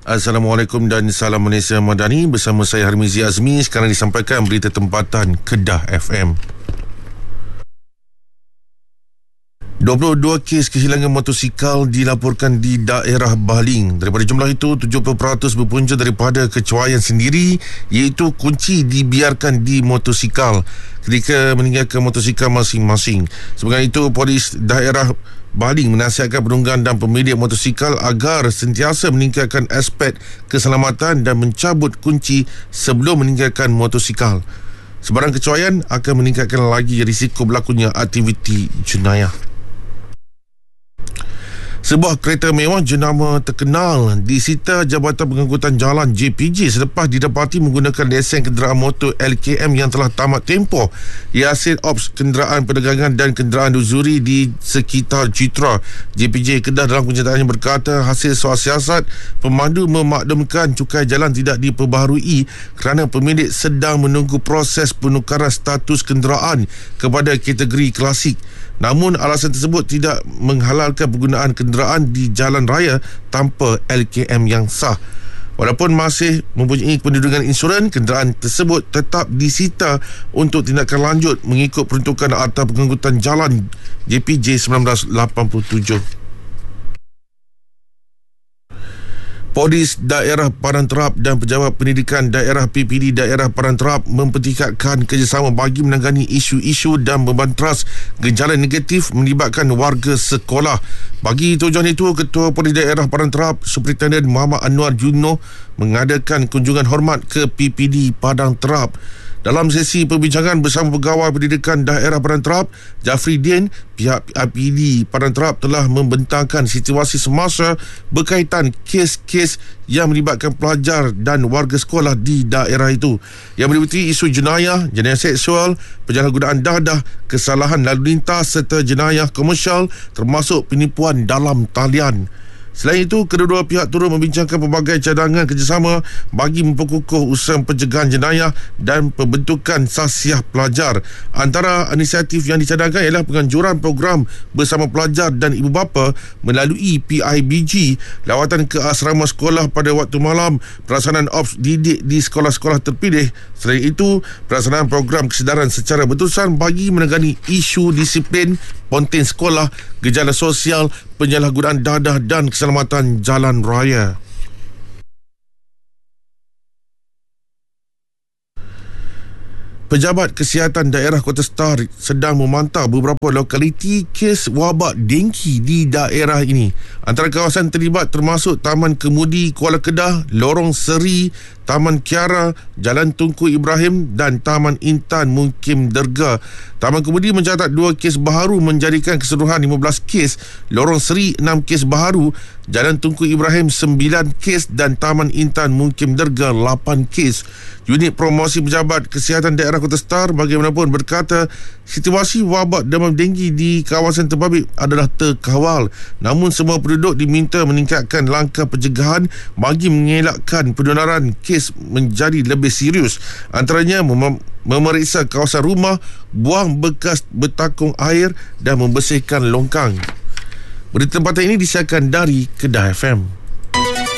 Assalamualaikum dan salam Malaysia Madani. Bersama saya Harmizi Azmi. Sekarang disampaikan berita tempatan Kedah FM. 22 kes kehilangan motosikal dilaporkan di daerah Baling. Daripada jumlah itu, 70% berpunca daripada kecuaian sendiri, iaitu kunci dibiarkan di motosikal ketika meninggalkan motosikal masing-masing. Sebagai itu, polis daerah Baling menasihatkan penunggang dan pemilik motosikal agar sentiasa meningkatkan aspek keselamatan dan mencabut kunci sebelum meninggalkan motosikal. Sebarang kecuaian akan meningkatkan lagi risiko berlakunya aktiviti jenayah. Sebuah kereta mewah jenama terkenal disita Jabatan Pengangkutan Jalan JPJ selepas didapati menggunakan lesen kenderaan motor LKM yang telah tamat tempoh. Ia hasil ops kenderaan perdagangan dan kenderaan uzuri di sekitar Citra. JPJ Kedah dalam kenyataannya berkata hasil soal siasat pemandu memaklumkan cukai jalan tidak diperbaharui kerana pemilik sedang menunggu proses penukaran status kenderaan kepada kategori klasik. Namun alasan tersebut tidak menghalalkan penggunaan kenderaan di jalan raya tanpa LKM yang sah. Walaupun masih mempunyai pendudukan insurans, kenderaan tersebut tetap disita untuk tindakan lanjut mengikut peruntukan Akta Pengangkutan Jalan JPJ 1987. Polis Daerah Padang Terap dan Pejabat Pendidikan Daerah PPD Daerah Padang Terap mempertingkatkan kerjasama bagi menangani isu-isu dan membantras gejala negatif melibatkan warga sekolah. Bagi tujuan itu, Ketua Polis Daerah Padang Terap Superintendent Muhammad Anwar Juno mengadakan kunjungan hormat ke PPD Padang Terap. Dalam sesi perbincangan bersama Pegawai Pendidikan Daerah Padang Terap, Jafri Din, pihak PPD Padang Terap telah membentangkan situasi semasa berkaitan kes-kes yang melibatkan pelajar dan warga sekolah di daerah itu, yang meliputi isu jenayah seksual, penyalahgunaan dadah, kesalahan lalu lintas serta jenayah komersial termasuk penipuan dalam talian. Selain itu, kedua-dua pihak turut membincangkan pelbagai cadangan kerjasama bagi memperkukuh usaha pencegahan jenayah dan pembentukan sasiah pelajar. Antara inisiatif yang dicadangkan ialah penganjuran program bersama pelajar dan ibu bapa melalui PIBG, lawatan ke asrama sekolah pada waktu malam, pelaksanaan ops didik di sekolah-sekolah terpilih. Selain itu, pelaksanaan program kesedaran secara berterusan bagi menangani isu disiplin, ponten sekolah, gejala sosial, penyalahgunaan dadah dan keselamatan jalan raya. Pejabat Kesihatan Daerah Kota Star sedang memantau beberapa lokaliti kes wabak dengki di daerah ini. Antara kawasan terlibat termasuk Taman Kemudi Kuala Kedah, Lorong Seri, Taman Kiara, Jalan Tunku Ibrahim dan Taman Intan Mukim Derga. Taman Kemudi mencatat 2 kes baharu menjadikan keseluruhan 15 kes, Lorong Seri 6 kes baharu, Jalan Tunku Ibrahim 9 kes dan Taman Intan Mukim Derga 8 kes. Unit Promosi Pejabat Kesihatan Daerah Kota Star bagaimanapun berkata situasi wabak demam denggi di kawasan terbabit adalah terkawal, namun semua penduduk diminta meningkatkan langkah pencegahan bagi mengelakkan penularan kes menjadi lebih serius. Antaranya memeriksa kawasan rumah, buang bekas bertakung air dan membersihkan longkang. Berita tempatan ini disiarkan dari Kedah FM.